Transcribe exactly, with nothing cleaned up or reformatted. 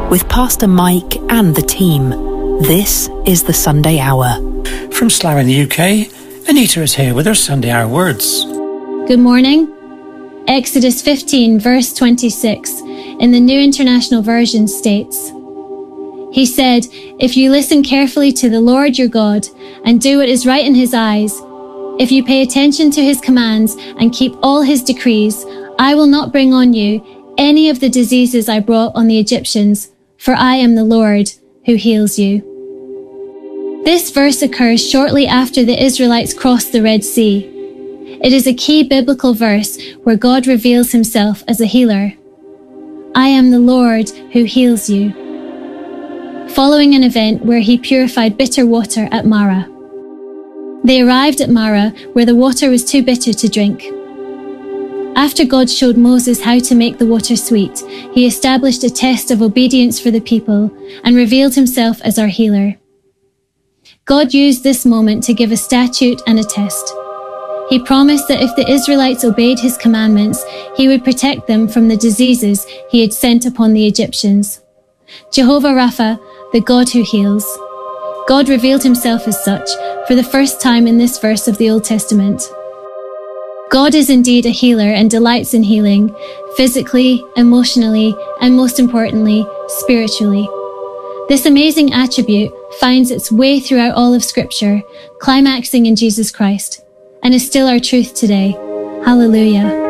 with Pastor Mike and the team. This is the Sunday Hour. From Slough in the U K, Anita is here with her Sunday Hour words. Good morning. Exodus fifteen, verse twenty-six, in the New International Version states, He said, "If you listen carefully to the Lord your God and do what is right in his eyes, if you pay attention to his commands and keep all his decrees, I will not bring on you any of the diseases I brought on the Egyptians, for I am the Lord who heals you." This verse occurs shortly after the Israelites crossed the Red Sea. It is a key biblical verse where God reveals himself as a healer. I am the Lord who heals you. Following an event where he purified bitter water at Marah. They arrived at Marah where the water was too bitter to drink. After God showed Moses how to make the water sweet, he established a test of obedience for the people and revealed himself as our healer. God used this moment to give a statute and a test. He promised that if the Israelites obeyed his commandments, he would protect them from the diseases he had sent upon the Egyptians. Jehovah Rapha, the God who heals. God revealed himself as such for the first time in this verse of the Old Testament. God is indeed a healer and delights in healing, physically, emotionally, and most importantly, spiritually. This amazing attribute finds its way throughout all of Scripture, climaxing in Jesus Christ, and is still our truth today. Hallelujah.